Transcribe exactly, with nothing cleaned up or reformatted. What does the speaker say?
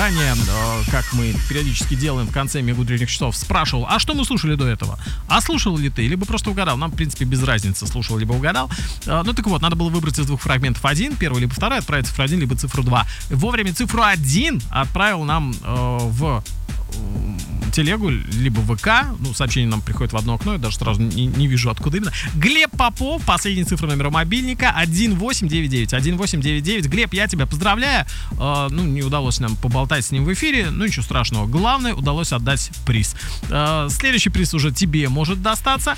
ранее, э, как мы периодически делаем в конце мегаутренних часов, спрашивал, а что мы слушали до этого? А слушал ли ты? Либо просто угадал. Нам, в принципе, без разницы, слушал либо угадал. Э, ну так вот, надо было выбрать из двух фрагментов один, первый либо второй, отправить цифру один, либо цифру два. Вовремя цифру один отправил нам э, в телегу, либо в ВК. Ну, сообщение нам приходит в одно окно, я даже сразу не, не вижу, откуда именно. Глеб Попов, последняя цифра номера мобильника, один восемь девять девять. один восемь девять девять. Глеб, я тебя поздравляю. Э, ну, не удалось нам поболтать с ним в эфире, ну, ничего страшного. Главное, удалось отдать приз. Э, следующий приз уже тебе может достаться.